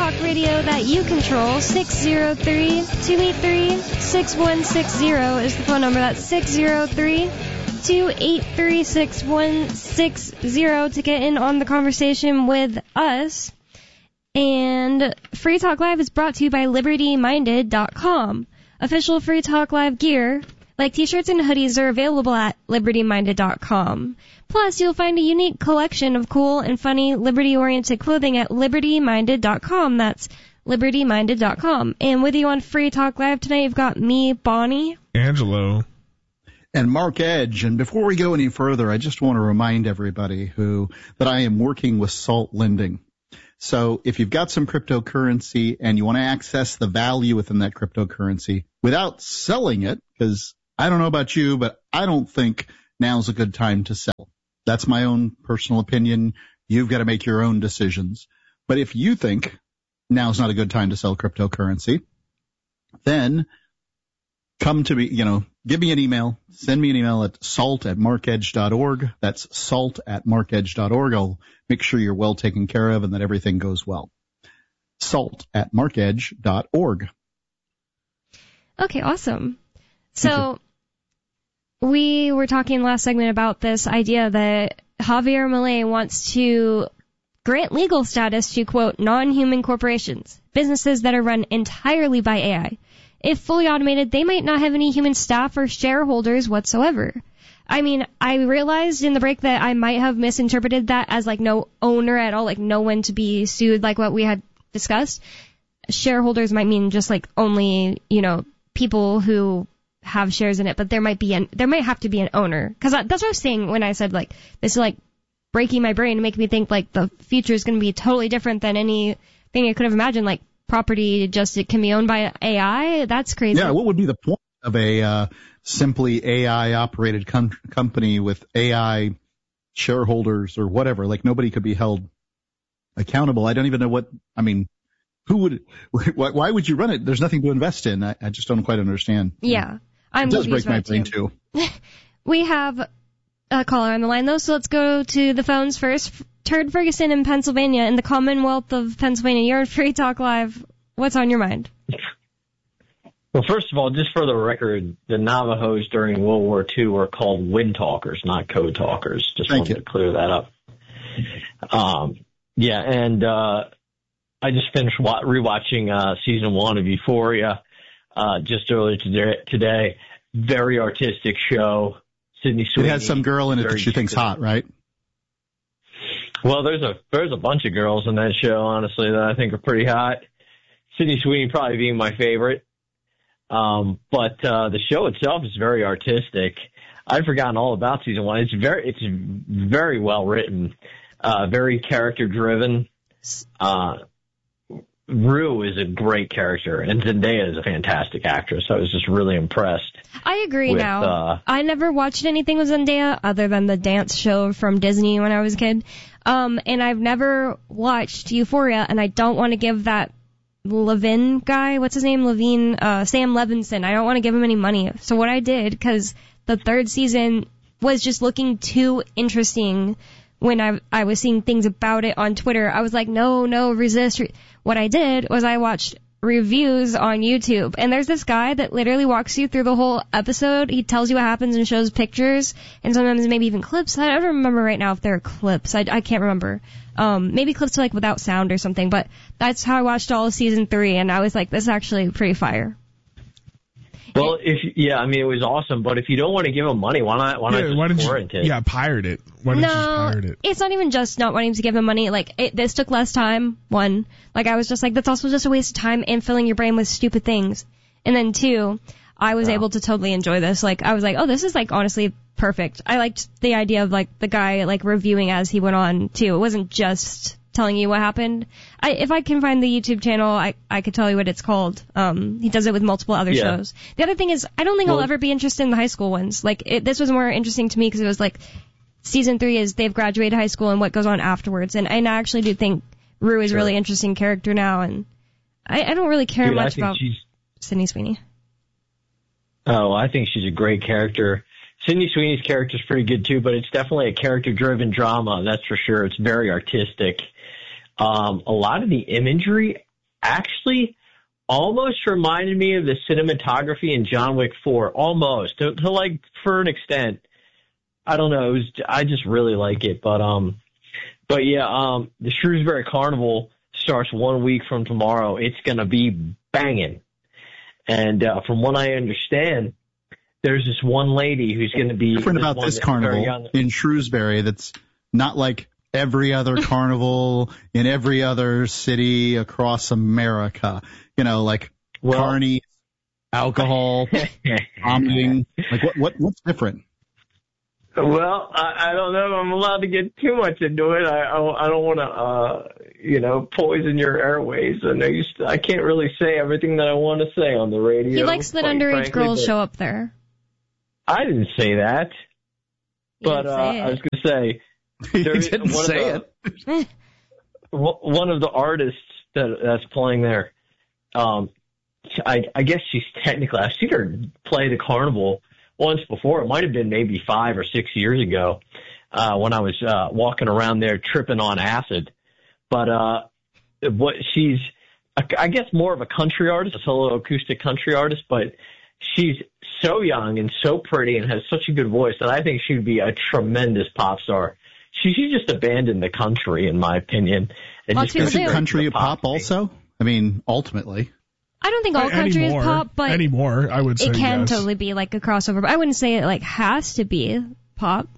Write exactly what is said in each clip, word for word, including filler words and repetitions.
talk radio that you control. six oh three, two eight three, six one six zero is the phone number. That's six oh three, two eight three, six one six zero to get in on the conversation with us. And Free Talk Live is brought to you by Liberty Minded dot com. Official Free Talk Live gear, like t-shirts and hoodies, are available at Liberty Minded dot com. Plus, you'll find a unique collection of cool and funny Liberty-oriented clothing at Liberty Minded dot com. That's Liberty Minded dot com. And with you on Free Talk Live tonight, you've got me, Bonnie. Angelo. And Mark Edge. And before we go any further, I just want to remind everybody who that I am working with Salt Lending. So if you've got some cryptocurrency and you want to access the value within that cryptocurrency without selling it, because I don't know about you, but I don't think now's a good time to sell. That's my own personal opinion. You've got to make your own decisions. But if you think now's not a good time to sell cryptocurrency, then come to me, you know, give me an email. Send me an email at salt at mark edge dot org. That's salt at mark edge dot org. I'll make sure you're well taken care of and that everything goes well. Salt at mark edge dot org. Okay, awesome. So we were talking last segment about this idea that Javier Milei wants to grant legal status to, quote, non-human corporations, businesses that are run entirely by A I. If fully automated, they might not have any human staff or shareholders whatsoever. I mean, I realized in the break that I might have misinterpreted that as, like, no owner at all, like no one to be sued, like what we had discussed. Shareholders might mean just, like, only, you know, people who have shares in it, but there might be an, there might have to be an owner. Because that's what I was saying when I said, like, this is, like, breaking my brain and making me think, like, the future is going to be totally different than anything I could have imagined, like, property just it can be owned by A I. That's crazy. Yeah, what would be the point of a uh, simply A I operated com- company with A I shareholders or whatever? Like nobody could be held accountable. I don't even know what. I mean, who would? Why, why would you run it? There's nothing to invest in. I, I just don't quite understand. Yeah, I'm it does break my brain too. too. We have a caller on the line though, so let's go to the phones first. Turd Ferguson in Pennsylvania, in the Commonwealth of Pennsylvania. You're on Free Talk Live. What's on your mind? Well, first of all, just for the record, the Navajos during World War Two were called wind talkers, not code talkers. Just Thank wanted you. to clear that up. Um, yeah, and uh, I just finished wa- rewatching uh, season one of Euphoria uh, just earlier today. today. Very artistic show. Sydney Sweeney. It has some girl in it that she thinks hot, right? Well, there's a there's a bunch of girls in that show, honestly, that I think are pretty hot. Sydney Sweeney probably being my favorite. Um, but uh, the show itself is very artistic. I'd forgotten all about season one. It's very it's very well written, uh, very character driven. Uh, Rue is a great character, and Zendaya is a fantastic actress. I was just really impressed. I agree with, now. Uh, I never watched anything with Zendaya other than the dance show from Disney when I was a kid. Um, and I've never watched Euphoria, and I don't want to give that Levin guy, what's his name, Levine, uh, Sam Levinson, I don't want to give him any money. So what I did, because the third season was just looking too interesting when I I was seeing things about it on Twitter, I was like, no, no, resist. What I did was I watched reviews on YouTube, and there's this guy that literally walks you through the whole episode. He tells you what happens and shows pictures, and sometimes maybe even clips. I don't remember right now if there are clips. I, I can't remember. Um, maybe clips like without sound or something, but that's how I watched all of season three, and I was like, this is actually pretty fire. Well, if yeah, I mean, it was awesome, but if you don't want to give them money, why not, why yeah, not just why didn't torrent you, it? Yeah, pirate it. Why didn't no, you just pirate it? It's not even just not wanting to give him money. Like, it, this took less time, one. Like, I was just like, that's also just a waste of time and filling your brain with stupid things. And then two, I was Wow. able to totally enjoy this. Like, I was like, oh, this is, like, honestly perfect. I liked the idea of, like, the guy, like, reviewing as he went on, too. It wasn't just telling you what happened. I, if I can find the YouTube channel, I, I could tell you what it's called. Um, he does it with multiple other Yeah. shows. The other thing is, I don't think Well, I'll ever be interested in the high school ones. Like, it, this was more interesting to me because it was like, season three is they've graduated high school and what goes on afterwards. And, and I actually do think Rue is a Sure. really interesting character now. And I, I don't really care Dude, I much think about she's, Sydney Sweeney. oh, I think she's a great character. Sydney Sweeney's character is pretty good too, but it's definitely a character-driven drama, that's for sure. It's very artistic. Um, a lot of the imagery actually almost reminded me of the cinematography in John Wick four, almost, to, to like, for an extent. I don't know, it was, I just really like it, but, um, but yeah, um, the Shrewsbury Carnival starts one week from tomorrow. It's gonna be banging. And, uh, from what I understand, there's this one lady who's gonna be different about this carnival in Shrewsbury that's not like every other carnival in every other city across America. You know, like well, carny, alcohol, vomiting. Like what, what, what's different? Well, I, I don't know if I'm allowed to get too much into it. I, I, I don't want to, uh, you know, poison your airways. And I, used to, I can't really say everything that I want to say on the radio. He likes that underage frankly, girls show up there. I didn't say that. You but didn't uh, say I was going to say, He didn't one say of the, it. One of the artists that that's playing there, um, I, I guess she's technically, I've seen her play the carnival once before. It might have been maybe five or six years ago uh, when I was uh, walking around there tripping on acid. But uh, what she's, I guess, more of a country artist, a solo acoustic country artist, but she's so young and so pretty and has such a good voice that I think she would be a tremendous pop star. She should just abandon the country, in my opinion. And Lots just of people do. Country pop, pop also? I mean, ultimately. I don't think all country anymore, is pop, but anymore, I would say it can yes. totally be like a crossover. But I wouldn't say it like has to be pop.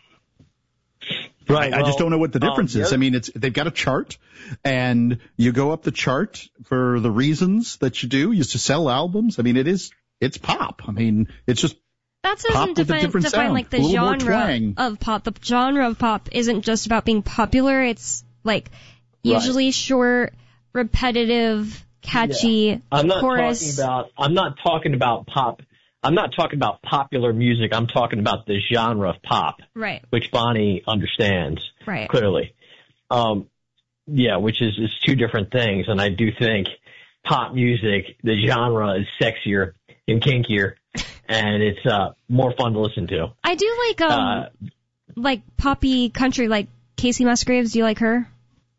Right. I, well, I just don't know what the difference um, is. yeah. I mean, it's they've got a chart, and you go up the chart for the reasons that you do. You used to sell albums. I mean, it is it's pop. I mean, it's just That pop doesn't with a define, different define sound, like the a little more genre twang. of pop. The genre of pop isn't just about being popular. It's like usually Right. short, repetitive, catchy Yeah. I'm not chorus. talking about. I'm not talking about pop. I'm not talking about popular music. I'm talking about the genre of pop, Right, which Bonnie understands right. clearly. Um, yeah, which is is two different things. And I do think pop music, the genre, is sexier and kinkier, and it's uh more fun to listen to. I do like um Uh, like poppy country, like Casey Musgraves. Do you like her?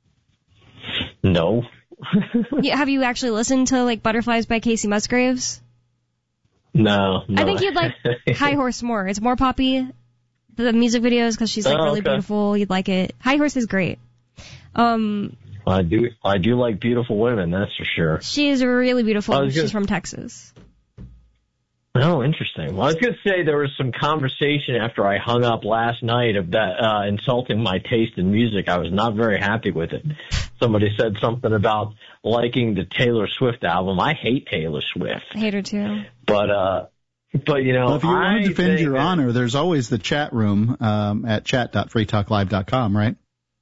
no. Yeah, have you actually listened to like Butterflies by Casey Musgraves? No, no. I think you'd like High Horse more. It's more poppy, the music videos, because she's like Oh, really okay. beautiful. You'd like it. High Horse is great. Um, I do. I do like beautiful women. That's for sure. she is really beautiful. I was She's gonna- from Texas. Oh, interesting. Well, I was going to say there was some conversation after I hung up last night of that uh, insulting my taste in music. I was not very happy with it. Somebody said something about liking the Taylor Swift album. I hate Taylor Swift, I hate her too. but uh, but you know, well, if you want I to defend think your that- honor, there's always the chat room um, at chat dot free talk live dot com, right?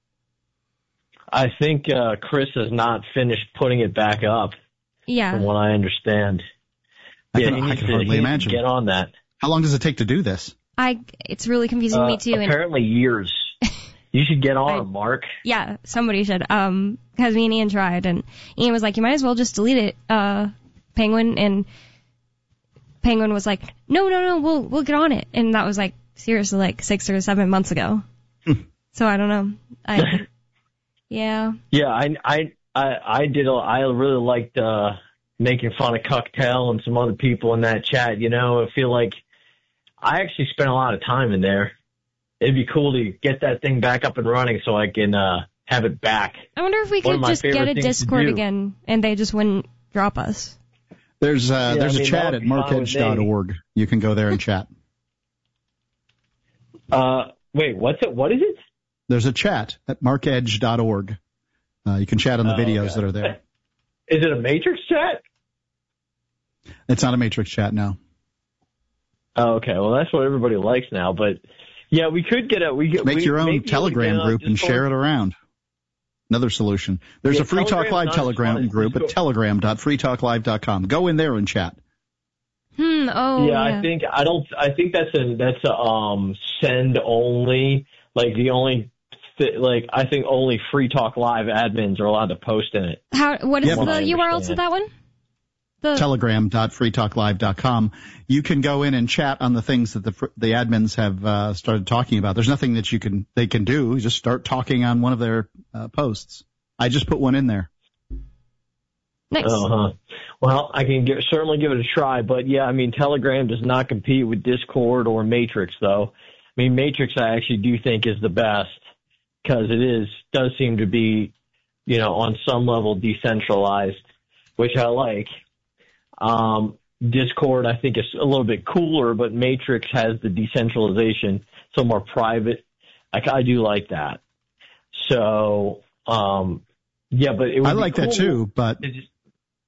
I think uh, Chris has not finished putting it back up, Yeah. from what I understand. I yeah, can, he I needs can to, hardly he needs to imagine. get on that. How long does it take to do this? I, it's really confusing Uh, me too. And apparently years. You should get on, I- him, Mark. yeah, somebody should. Um, because me and Ian tried, and Ian was like, "You might as well just delete it, uh, Penguin." And Penguin was like, "No, no, no, we'll we'll get on it." And that was like seriously like six or seven months ago. So I don't know. I, yeah. Yeah, I, I, I, I did. A, I really liked uh, making fun of Cocktail and some other people in that chat. You know, I feel like I actually spent a lot of time in there. It'd be cool to get that thing back up and running so I can uh, have it back. I wonder if we One of could my just get favorite a things to Discord do. again, and they just wouldn't drop us. There's uh, Yeah, there's I mean, a chat that at would be fine with mark edge dot org. You can go there and chat. Uh, wait, what's it? What is it? There's a chat at mark edge dot org. Uh, you can chat on the Oh, videos okay. that are there. Is it a Matrix chat? It's not a Matrix chat now. Oh, okay. Well, that's what everybody likes now. But yeah, we could get a we get Make we, your own maybe we Telegram can, uh, group and Discord. share it around. Another solution. There's Yeah, a Free Talk Telegram's Live not as Telegram fun as group at Discord. telegram dot free talk live dot com. Go in there and chat. Hmm. Oh. yeah, Yeah. I think I don't. I think that's a that's a um send only. Like the only, th- like I think only Free Talk Live admins are allowed to post in it. How? What is Yeah, the but- U R L to understand. that one? The telegram dot free talk live dot com. You can go in and chat on the things that the fr- the admins have uh, started talking about. There's nothing that you can they can do. Just start talking on one of their uh, posts. I just put one in there. Nice. Uh-huh. Well, I can give, certainly give it a try, but yeah, I mean, Telegram does not compete with Discord or Matrix, though. I mean, Matrix I actually do think is the best because it is does seem to be, you know, on some level decentralized, which I like. Um, Discord I think is a little bit cooler, but Matrix has the decentralization, so more private. I, I do like that. So, um, yeah, but it would I be like cool. that too, but It's just,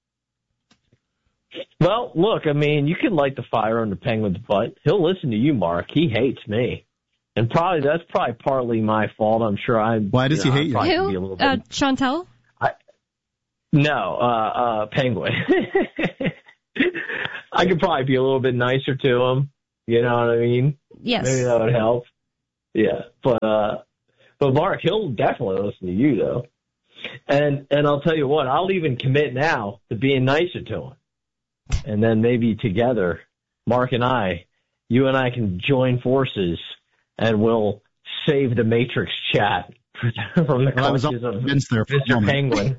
well, look, I mean, you can light the fire under Penguin's butt. He'll listen to you, Mark. He hates me. And probably that's probably partly my fault. I'm sure I. Why does you know, he hate you? probably be a Who? little bit, Uh, Chantel? I, no, uh, uh, Penguin. I could probably be a little bit nicer to him. You know what I mean? Yes. Maybe that would help. Yeah, but uh, but Mark, he'll definitely listen to you though. And and I'll tell you what, I'll even commit now to being nicer to him. And then maybe together, Mark and I, you and I can join forces and we'll save the Matrix chat from the well, I was clutches of convinced there for a Mister moment. Penguin.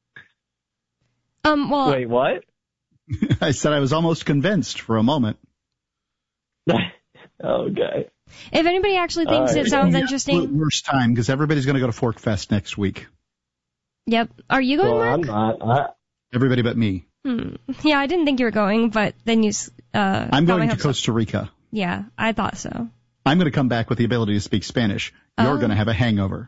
Um, well, Wait, what? I said I was almost convinced for a moment. Okay. if anybody actually thinks All right. it sounds The interesting, absolute worst time because everybody's going to go to Fork Fest next week. yep. Are you going, Well, Mark? I'm not. I, Everybody but me. Hmm. Yeah, I didn't think you were going, but then you, uh, I'm got my going to hopes up. Costa Rica. Yeah, I thought so. I'm going to come back with the ability to speak Spanish. You're Oh. going to have a hangover.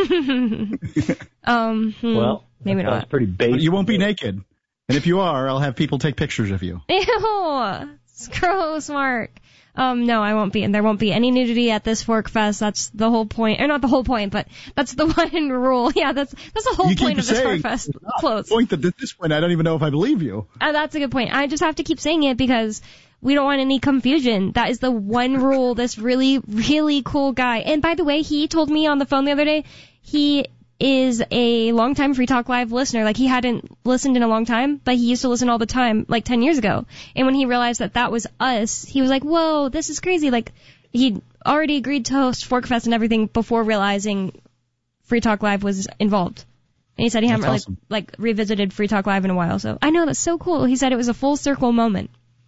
um, hmm, well, maybe that sounds not. pretty basic. But you won't be naked. And if you are, I'll have people take pictures of you. Ew, it's gross, Mark. Um, no, I won't be, and there won't be any nudity at this Fork Fest. That's the whole point, or not the whole point, but that's the one rule. Yeah, that's that's the whole You keep point of this Fork saying, Fest. "Ah, Close. Point that at this point, I don't even know if I believe you. Uh, that's a good point. I just have to keep saying it because we don't want any confusion. That is the one rule. This really, really cool guy. And by the way, he told me on the phone the other day, he is a longtime Free Talk Live listener. Like, he hadn't listened in a long time, but he used to listen all the time, like ten years ago. And when he realized that that was us, he was like, whoa, this is crazy. Like, he'd already agreed to host Fork Fest and everything before realizing Free Talk Live was involved. And he said he hadn't That's really, awesome. like, revisited Free Talk Live in a while. So I know, that's so cool. He said it was a full circle moment.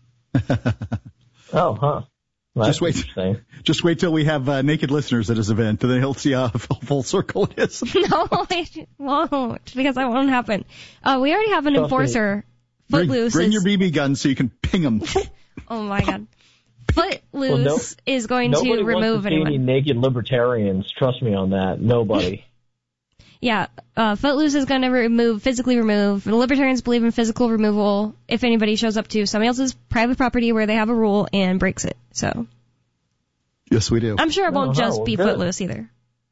Oh, huh. Well, Just that's wait. interesting. Just wait till we have uh, naked listeners at his event, and then he'll see how full, full circle it is. No, it won't, because that won't happen. Uh, we already have an Okay. enforcer. Bring, Footloose bring is, your B B gun so you can ping them. oh my god. Footloose Well, no- is going Nobody to remove wants to see anyone. any naked libertarians. Trust me on that. Nobody. Yeah, uh, Footloose is going to remove, physically remove. The libertarians believe in physical removal if anybody shows up to somebody else's private property where they have a rule and breaks it. So Yes, we do. I'm sure it won't Oh, just well, be good. Footloose either.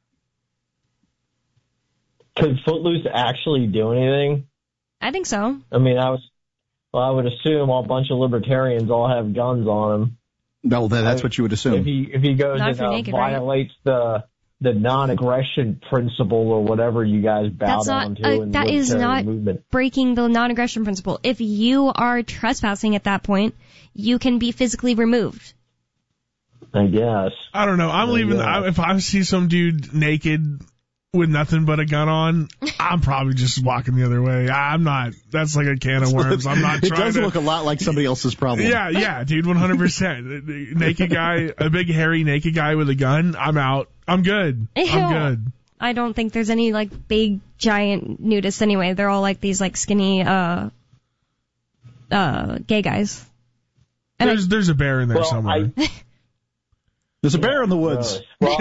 Could Footloose actually do anything? I think so. I mean, I was. Well, I would assume a bunch of libertarians all have guns on them. No, that, that's what you would If assume. he if he goes Not and if you're uh, naked, right? violates the the non-aggression principle or whatever you guys bow That's not- down to uh, in the that is libertarian not- movement. Breaking the non-aggression principle. If you are trespassing at that point, you can be physically removed. I guess. I don't know. I'm Yeah, leaving. yeah. I, if I see some dude naked with nothing but a gun on, I'm probably just walking the other way. I'm not. That's like a can of worms. I'm not It trying does to. look a lot like somebody else's problem. Yeah, yeah, dude, one hundred percent. Naked guy, a big hairy naked guy with a gun. I'm out. I'm good. Ew. I'm good. I don't think there's any like big giant nudists anyway. They're all like these like skinny uh uh gay guys. And I, There's there's a bear in there Well, somewhere. I, There's a bear in the woods. Well,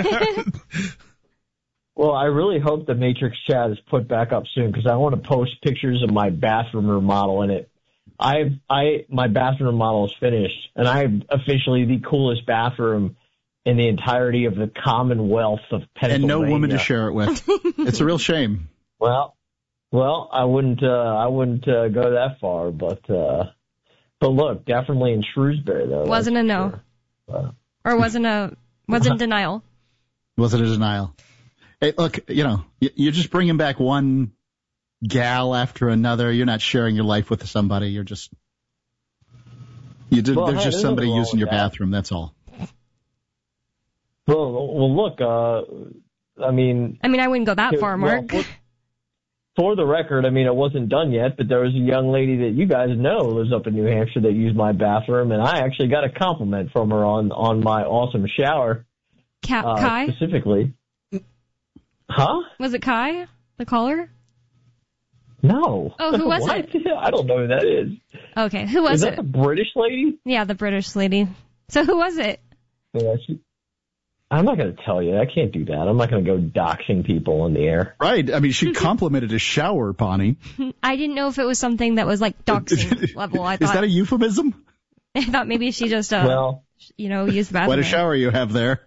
well, I really hope the Matrix chat is put back up soon because I want to post pictures of my bathroom remodel in it. I, I, my bathroom remodel is finished, and I have officially the coolest bathroom in the entirety of the Commonwealth of And Pennsylvania. no woman to share it with. It's a real shame. Well, well, I wouldn't, uh, I wouldn't uh, go that far, but, uh, but look, definitely in Shrewsbury though. wasn't a that's no. for sure. Uh, or wasn't a wasn't denial. Was it a denial? Hey, look, you know, you- you're just bringing back one gal after another. You're not sharing your life with somebody. You're just, you did, Well, there's hey, just there's somebody nothing wrong using your with that. bathroom. That's all. Well, well, look, uh, I mean, I mean, I wouldn't go that Yeah, far, well, Mark. what- for the record, I mean, it wasn't done yet, but there was a young lady that you guys know lives up in New Hampshire that used my bathroom, and I actually got a compliment from her on, on my awesome shower. Ka- uh, Kai? Specifically. Huh? Was it Kai, the caller? No. Oh, who was what? it? I don't know who that is. Okay, who was is it? Is that the British lady? Yeah, the British lady. So who was it? Yeah, she, I'm not going to tell you. I can't do that. I'm not going to go doxing people on the air. Right. I mean, she complimented his shower, Bonnie. I didn't know if it was something that was like doxing level. I thought, Is that a euphemism? I thought maybe she just, uh, well, you know, used the bathroom. What a shower you have there.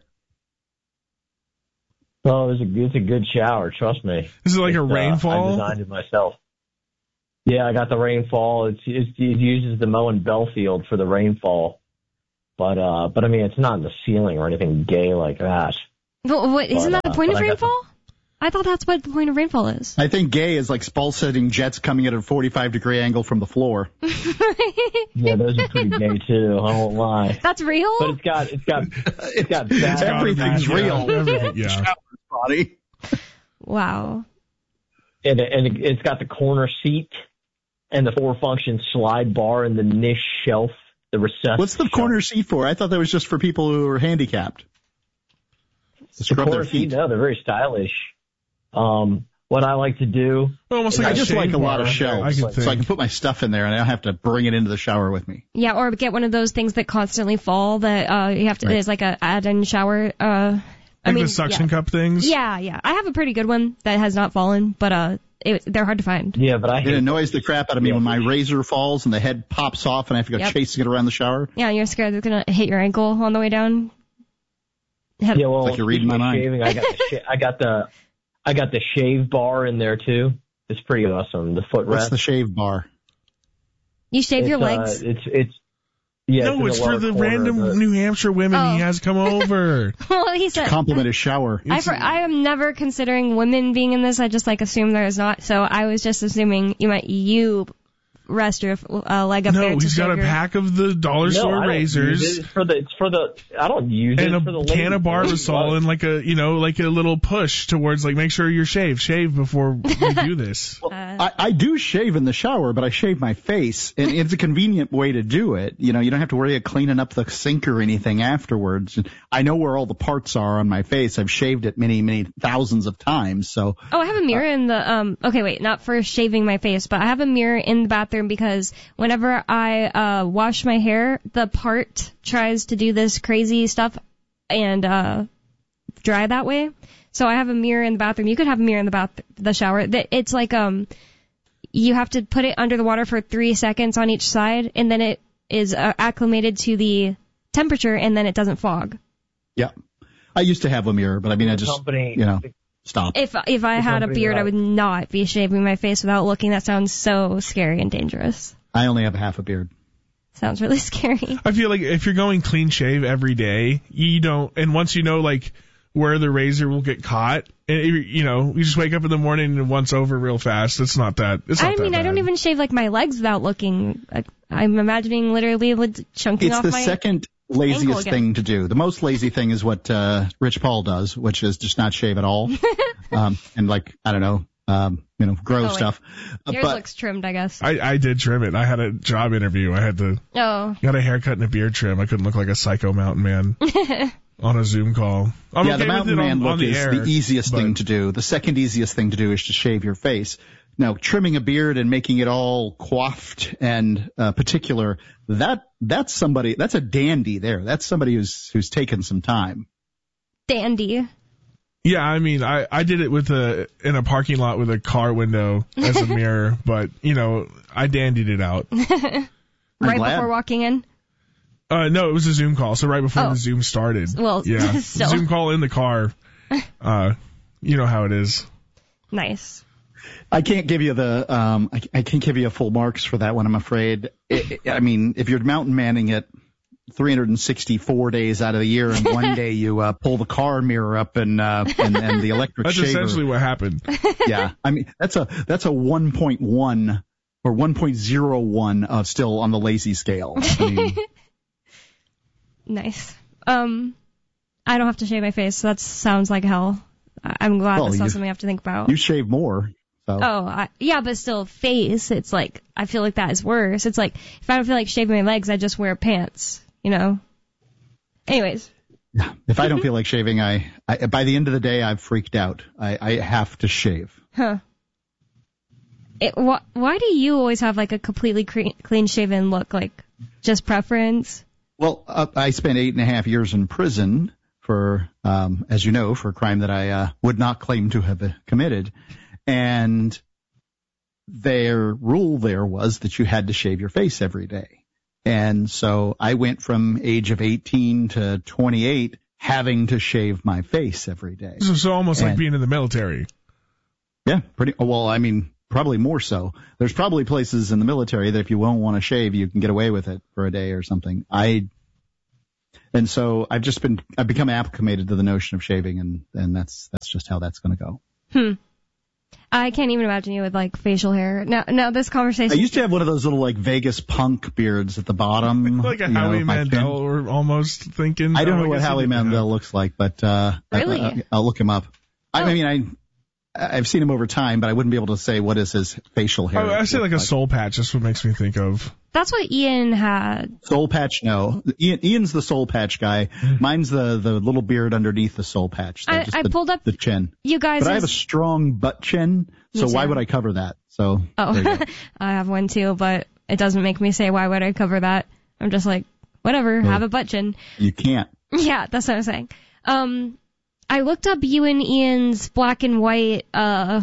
Oh, it's a, it's a good shower. Trust me. Is it like it's, a rainfall? Uh, I designed it myself. Yeah, I got the rainfall. It's, it's it uses the Moen Belfield for the rainfall, but uh, but I mean it's not in the ceiling or anything gay like that. But what, isn't But, that the uh, point of but I got rainfall? I thought that's what the point of rainfall is. I think gay is like spall-setting jets coming at a forty-five degree angle from the floor. Yeah, those are pretty gay too. I won't lie. That's real? But it's got it's got it's got bad. Everything's Yeah, real. everything, yeah. Showers, Bonnie. Wow. And, and it's got the corner seat and the four-function slide bar and the niche shelf, the recessed. What's the shelf. corner seat for? I thought that was just for people who are handicapped. To The scrub their corner seat? feet. No, they're very stylish. Um, what I like to do. Almost like I a just shave like a lot of bar, shelves, I can so I think. can put my stuff in there and I don't have to bring it into the shower with me. Yeah, or get one of those things that constantly fall that uh you have to, Right. there's like a add-in shower, uh, I Like mean, the suction yeah. cup things? Yeah, yeah. I have a pretty good one that has not fallen, but uh, it, they're hard to find. Yeah, but I It hate annoys the crap out of me Yeah. when my razor falls and the head pops off and I have to go Yep. chasing it around the shower. Yeah, you're scared it's gonna hit your ankle on the way down. Have- Yeah, well, It's like you're reading my speaking of mind. Shaving, I got the sh- I got the I got the shave bar in there too. It's pretty awesome. The footrest. What's the shave bar? You shave it's, your uh, legs? it's it's yeah. No, in it's the for lower the corner random of the- New Hampshire women Oh. he has come over. Well, he said. Compliment his shower. I, for, I am never considering women being in this. I just like assume there is not. So I was just assuming you might you rest your uh, leg up there. No, to he's got shave a your- pack of the dollar No, store I don't razors. use it. It's for the it's for the I don't use it And it's for the a can ladies. of Barbasol and like a, you know, like a little push towards like, make sure you're shaved. Shave before we do this. Uh, I, I do shave in the shower, but I shave my face, and it's a convenient way to do it. You know, you don't have to worry about cleaning up the sink or anything afterwards. And I know where all the parts are on my face. I've shaved it many, many thousands of times. So Oh, I have a mirror in the, um, okay, wait, not for shaving my face, but I have a mirror in the bathroom because whenever I, uh, wash my hair, the part tries to do this crazy stuff and, uh, dry that way. So I have a mirror in the bathroom. You could have a mirror in the bath, the shower. That It's like, um, you have to put it under the water for three seconds on each side and then it is uh, acclimated to the temperature and then it doesn't fog. yeah, I used to have a mirror, but I mean, I just, company. you know, stopped. If, if I The had a company beard, that- I would not be shaving my face without looking. That sounds so scary and dangerous. I only have half a beard. Sounds really scary. I feel like if you're going clean shave every day, you don't, and once you know like where the razor will get caught, and it- you know, you just wake up in the morning and once over real fast. It's not that. It's not I that mean, I don't bad. even shave like my legs without looking. Like, I'm imagining literally with chunking It's off the my. second ankle laziest again. thing to do. The most lazy thing is what uh, Rich Paul does, which is just not shave at all, um, and like I don't know, um, you know, grow Oh, wait. stuff. Uh, Yours but looks trimmed, I guess. I, I did trim it. I had a job interview. I had to Oh, got a haircut and a beard trim. I couldn't look like a psycho mountain man on a Zoom call. I'm yeah, okay the mountain with it man on, look on the is air, the easiest but- thing to do. The second easiest thing to do is to shave your face. Now, trimming a beard and making it all coiffed and uh, particular, that that's somebody, that's a dandy there. That's somebody who's who's taken some time. dandy. Yeah, I mean, I, I did it with a in a parking lot with a car window as a mirror, but you know, I dandied it out. I'm Right glad. before walking in. Uh, no, it was a Zoom call, so right before Oh. the Zoom started. Well, yeah, still. Zoom call in the car. Uh, you know how it is. Nice. I can't give you the um I, I can't give you full marks for that one, I'm afraid. It, it- I mean, if you're mountain manning it three hundred sixty-four days out of the year and one day you uh, pull the car mirror up and uh and, and the electric That's shaver. essentially what happened. Yeah. I mean, that's a that's a one point one or one point oh one uh, still on the lazy scale. I mean, Nice. Um, I don't have to shave my face, so that sounds like hell. I- I'm glad Well, that's not you- something I have to think about. you shave more, So. Oh, I, yeah, but still face. It's like, I feel like that is worse. It's like, if I don't feel like shaving my legs, I just wear pants, you know? Anyways. Yeah. If I don't feel like shaving, I, I by the end of the day, I've freaked out. I, I have to shave. Huh. It, wh- why do you always have like a completely cre- clean shaven look? Like, just preference? Well, uh, I spent eight and a half years in prison for, um, as you know, for a crime that I uh, would not claim to have uh, committed. And their rule there was that you had to shave your face every day. And so I went from age of eighteen to twenty-eight having to shave my face every day. So, so almost and, like being in the military. Yeah, pretty well, I mean, probably more so. There's probably places in the military that if you won't want to shave, you can get away with it for a day or something. I And so I've just been, I've become acclimated to the notion of shaving, and, and that's, that's just how that's going to go. Hmm. I can't even imagine you with like facial hair. Now, now this conversation. I used to have one of those little like Vegas punk beards at the bottom. Like a you know, Howie my Mandel, chin. or almost thinking. I don't Oh, know what guess Howie he didn't Mandel have- looks like, but, uh, Really? I, I, I'll look him up. Oh. I mean, I, I've seen him over time, but I wouldn't be able to say what is his facial hair. Oh, I say look like a soul patch. That's what makes me think of. That's what Ian had. Soul patch, no. Ian, Ian's the soul patch guy. Mine's the, the little beard underneath the soul patch. So I- just I the, pulled up the chin. You guys. But I have a strong butt chin, so Me why too. would I cover that? So Oh, there you go. I have one too, but it doesn't make me say, why would I cover that? I'm just like, whatever, Well, have a butt chin. You can't. Yeah, that's what I'm saying. Um, I looked up you and Ian's black and white, uh,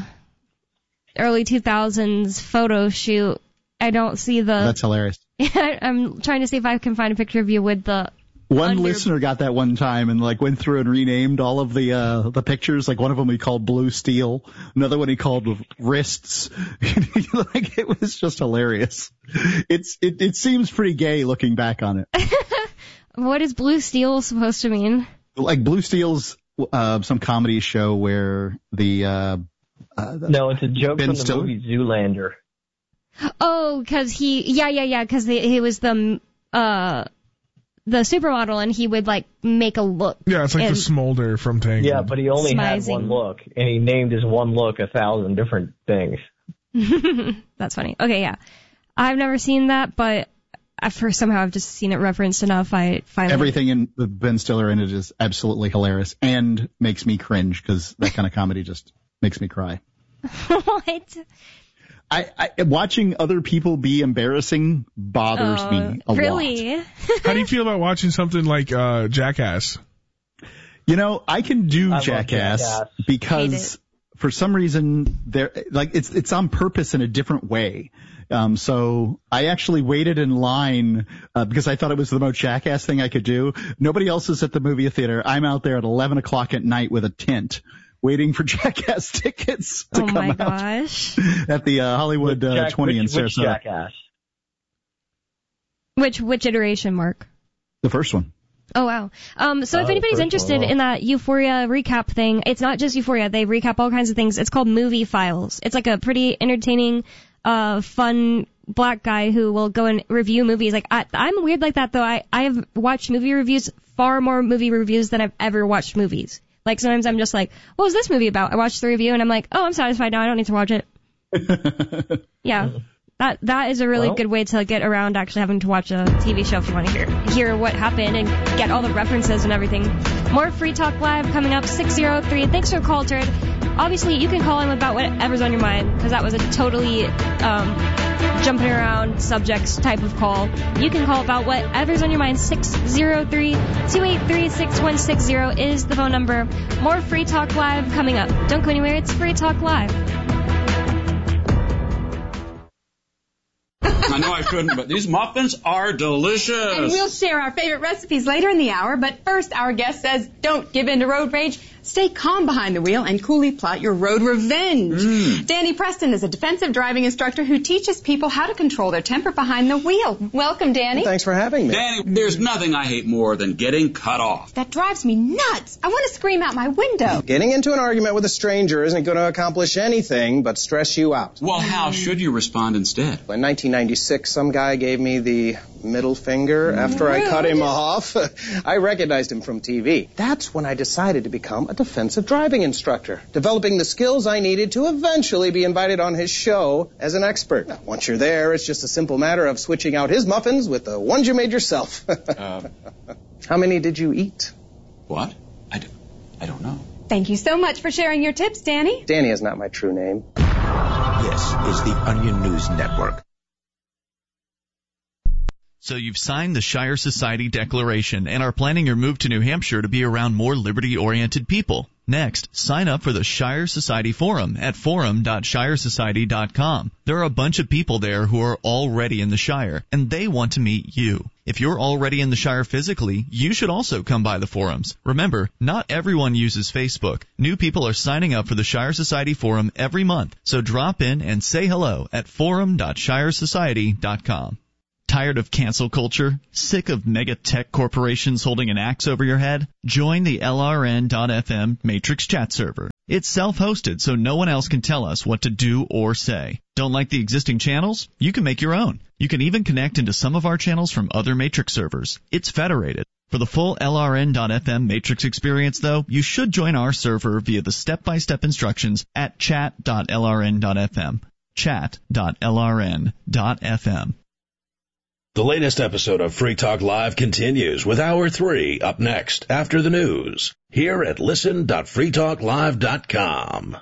early two thousands photo shoot. I don't see the, That's hilarious. I'm trying to see if I can find a picture of you with the, One Under- listener got that one time and like went through and renamed all of the uh the pictures. Like one of them he called Blue Steel, another one he called Wrists. Like it was just hilarious. It's it it seems pretty gay looking back on it. what is blue steel supposed to mean? Like Blue Steel's uh some comedy show where the uh, uh the, No, it's a joke Ben from the Stiller? movie Zoolander. Oh, cause he, yeah, yeah, yeah, cause he, he was the, uh, the supermodel and he would like make a look. Yeah, it's like And- the smolder from Tangled. Yeah, but he only had Smizing. one look, and he named his one look a thousand different things. That's funny. Okay, yeah. I've never seen that, but at first somehow I've just seen it referenced enough. I finally. everything in with Ben Stiller in it is absolutely hilarious and makes me cringe because that kind of comedy just makes me cry. What? I, I watching other people be embarrassing bothers Oh, me a lot. really? How do you feel about watching something like uh, Jackass? You know, I can do I love Jackass, Jackass. Hate because it. for some reason there like it's it's on purpose in a different way. Um, so I actually waited in line uh, because I thought it was the most Jackass thing I could do. Nobody else is at the movie theater. I'm out there at eleven o'clock at night with a tent, waiting for Jackass tickets to Oh come my out gosh. at the uh, Hollywood uh, Jack, twenty which, in which Sarasota. Jackass? Which which iteration, Mark? The first one. Oh wow. Um, so Oh, if the anybody's first interested one, wow. in that Euphoria recap thing, it's not just Euphoria. They recap all kinds of things. It's called Movie Files. It's like a pretty entertaining, uh, fun black guy who will go and review movies. Like I, I'm weird like that though. I I have watched movie reviews, far more movie reviews than I've ever watched movies. Like sometimes I'm just like, what was this movie about? I watched the review and I'm like, oh, I'm satisfied now. I don't need to watch it. Yeah. That that is a really Well- good way to get around actually having to watch a T V show if you want to hear hear what happened and get all the references and everything. More Free Talk Live coming up, six oh three. Thanks for call, Turd. Obviously, you can call him about whatever's on your mind, because that was a totally um, jumping around subjects type of call. You can call about whatever's on your mind. six oh three, two eight three, six one six oh is the phone number. More Free Talk Live coming up. Don't go anywhere. It's Free Talk Live. I know I shouldn't, but these muffins are delicious. And we'll share our favorite recipes later in the hour, but first our guest says don't give in to road rage. Stay calm behind the wheel and coolly plot your road revenge. Mm. Danny Preston is a defensive driving instructor who teaches people how to control their temper behind the wheel. Welcome, Danny. Thanks for having me. Danny, there's nothing I hate more than getting cut off. That drives me nuts. I want to scream out my window. Getting into an argument with a stranger isn't going to accomplish anything but stress you out. Well, how should you respond instead? In nineteen ninety-six, some guy gave me the middle finger after I cut him off. I recognized him from T V. That's when I decided to become a defensive driving instructor, developing the skills I needed to eventually be invited on his show as an expert. Now, once you're there, it's just a simple matter of switching out his muffins with the ones you made yourself. uh, How many did you eat? What? I, do, I don't know. Thank you so much for sharing your tips, Danny. Danny is not my true name. This is the Onion News Network. So you've signed the Shire Society Declaration and are planning your move to New Hampshire to be around more liberty-oriented people. Next, sign up for the Shire Society Forum at forum dot shire society dot com. There are a bunch of people there who are already in the Shire, and they want to meet you. If you're already in the Shire physically, you should also come by the forums. Remember, not everyone uses Facebook. New people are signing up for the Shire Society Forum every month, so drop in and say hello at forum dot shire society dot com. Tired of cancel culture? Sick of mega tech corporations holding an axe over your head? Join the L R N dot F M Matrix chat server. It's self-hosted, so no one else can tell us what to do or say. Don't like the existing channels? You can make your own. You can even connect into some of our channels from other Matrix servers. It's federated. For the full L R N dot F M Matrix experience, though, you should join our server via the step-by-step instructions at chat dot L R N dot F M. chat dot L R N dot F M. The latest episode of Free Talk Live continues with Hour three up next after the news here at listen dot free talk live dot com.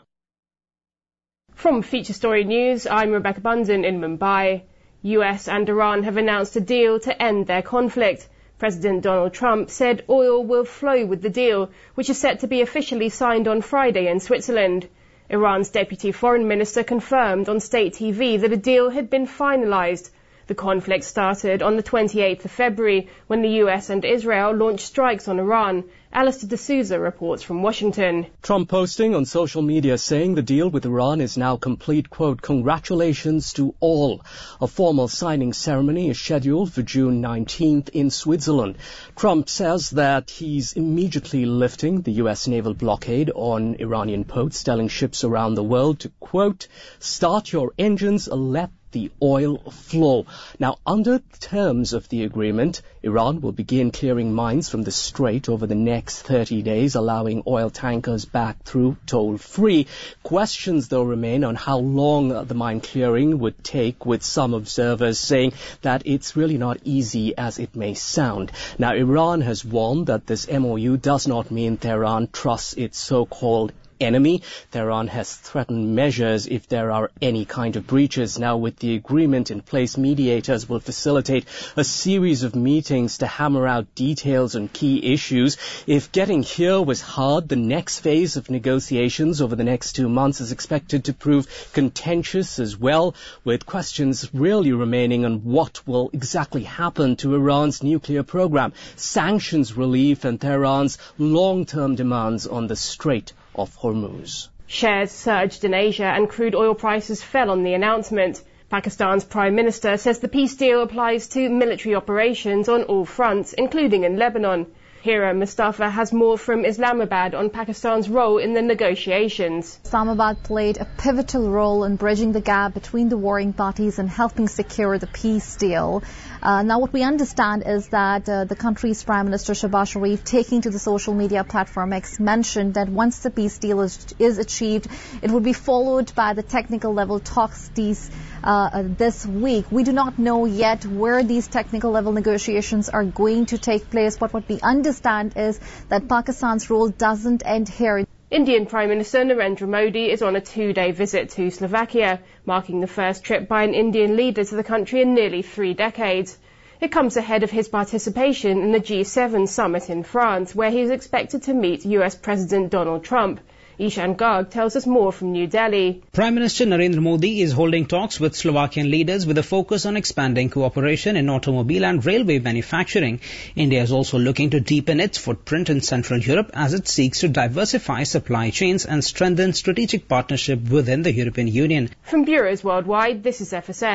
From Feature Story News, I'm Rebecca Bunzen in Mumbai. U S and Iran have announced a deal to end their conflict. President Donald Trump said oil will flow with the deal, which is set to be officially signed on Friday in Switzerland. Iran's deputy foreign minister confirmed on state T V that a deal had been finalized. The conflict started on the twenty-eighth of February when the U S and Israel launched strikes on Iran. Alistair D'Souza reports from Washington. Trump posting on social media saying the deal with Iran is now complete, quote, congratulations to all. A formal signing ceremony is scheduled for June nineteenth in Switzerland. Trump says that he's immediately lifting the U S naval blockade on Iranian ports, telling ships around the world to, quote, start your engines, let the oil flow. Now, under the terms of the agreement, Iran will begin clearing mines from the strait over the next thirty days, allowing oil tankers back through toll-free. Questions, though, remain on how long the mine clearing would take, with some observers saying that it's really not easy as it may sound. Now, Iran has warned that this M O U does not mean Tehran trusts its so-called enemy. Tehran has threatened measures if there are any kind of breaches. Now, with the agreement in place, mediators will facilitate a series of meetings to hammer out details on key issues. If getting here was hard, the next phase of negotiations over the next two months is expected to prove contentious as well, with questions really remaining on what will exactly happen to Iran's nuclear program, sanctions relief, and Tehran's long-term demands on the Strait of Hormuz. Shares surged in Asia and crude oil prices fell on the announcement. Pakistan's Prime Minister says the peace deal applies to military operations on all fronts, including in Lebanon. Hira Mustafa has more from Islamabad on Pakistan's role in the negotiations. Islamabad played a pivotal role in bridging the gap between the warring parties and helping secure the peace deal. Uh, now, what we understand is that uh, the country's Prime Minister Shehbaz Sharif, taking to the social media platform X, mentioned that once the peace deal is, is achieved, it would be followed by the technical level talks these, uh, this week. We do not know yet where these technical level negotiations are going to take place, but what we understand is that Pakistan's role doesn't end here. Indian Prime Minister Narendra Modi is on a two-day visit to Slovakia, marking the first trip by an Indian leader to the country in nearly three decades. It comes ahead of his participation in the G seven summit in France, where he is expected to meet U S President Donald Trump. Ishan Garg tells us more from New Delhi. Prime Minister Narendra Modi is holding talks with Slovakian leaders with a focus on expanding cooperation in automobile and railway manufacturing. India is also looking to deepen its footprint in Central Europe as it seeks to diversify supply chains and strengthen strategic partnership within the European Union. From bureaus worldwide, this is F S N.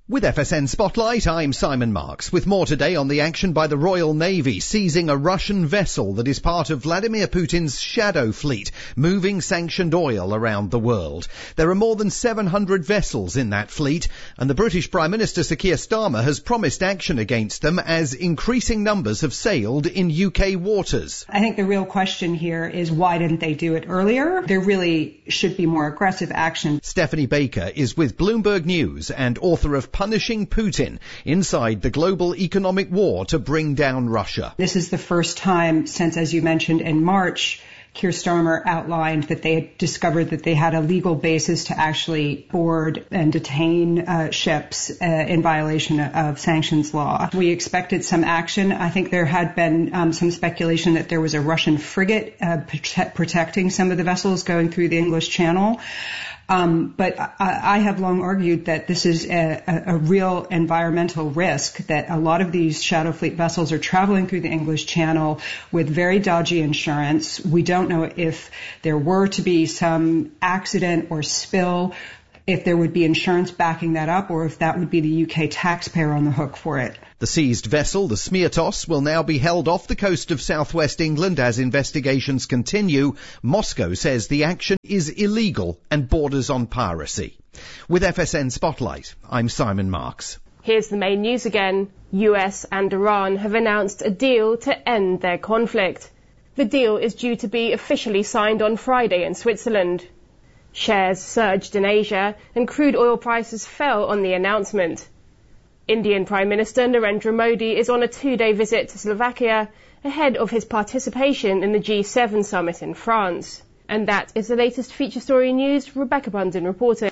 With F S N Spotlight, I'm Simon Marks, with more today on the action by the Royal Navy seizing a Russian vessel that is part of Vladimir Putin's shadow fleet, moving sanctioned oil around the world. There are more than seven hundred vessels in that fleet, and the British Prime Minister Sir Keir Starmer has promised action against them as increasing numbers have sailed in U K waters. I think the real question here is why didn't they do it earlier? There really should be more aggressive action. Stephanie Baker is with Bloomberg News and author of Punishing Putin, Inside the Global Economic War to Bring Down Russia. This is the first time since, as you mentioned, in March, Keir Starmer outlined that they had discovered that they had a legal basis to actually board and detain uh, ships uh, in violation of sanctions law. We expected some action. I think there had been um, some speculation that there was a Russian frigate uh, prote- protecting some of the vessels going through the English Channel. Um, but I, I have long argued that this is a, a, a real environmental risk, that a lot of these shadow fleet vessels are traveling through the English Channel with very dodgy insurance. We don't know if there were to be some accident or spill, if there would be insurance backing that up, or if that would be the U K taxpayer on the hook for it. The seized vessel, the Smirtos, will now be held off the coast of southwest England as investigations continue. Moscow says the action is illegal and borders on piracy. With F S N Spotlight, I'm Simon Marks. Here's the main news again. U S and Iran have announced a deal to end their conflict. The deal is due to be officially signed on Friday in Switzerland. Shares surged in Asia and crude oil prices fell on the announcement. Indian Prime Minister Narendra Modi is on a two-day visit to Slovakia ahead of his participation in the G seven summit in France. And that is the latest feature story news. Rebecca Bundin reporting.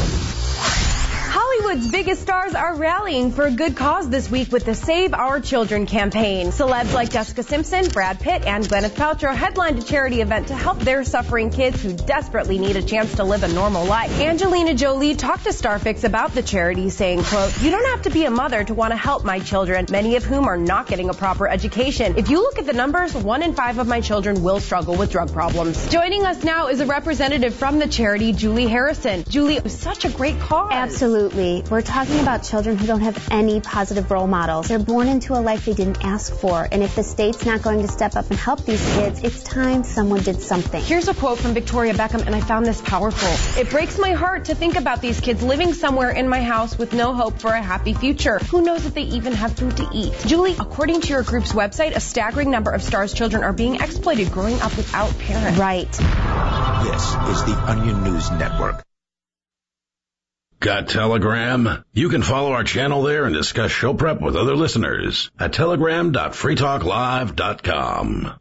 Hollywood's biggest stars are rallying for a good cause this week with the Save Our Children campaign. Celebs like Jessica Simpson, Brad Pitt, and Gwyneth Paltrow headlined a charity event to help their suffering kids who desperately need a chance to live a normal life. Angelina Jolie talked to Starfix about the charity, saying, quote, "You don't have to be a mother to want to help my children, many of whom are not getting a proper education. If you look at the numbers, one in five of my children will struggle with drug problems." Joining us now is a representative from the charity, Julie Harrison. Julie, it was such a great cause. Absolutely. We're talking about children who don't have any positive role models. They're born into a life they didn't ask for. And if the state's not going to step up and help these kids, it's time someone did something. Here's a quote from Victoria Beckham, and I found this powerful. "It breaks my heart to think about these kids living somewhere in my house with no hope for a happy future. Who knows if they even have food to eat?" Julie, according to your group's website, a staggering number of STARS children are being exploited growing up without parents. Right. This is the Onion News Network. Got Telegram? You can follow our channel there and discuss show prep with other listeners at telegram dot free talk live dot com.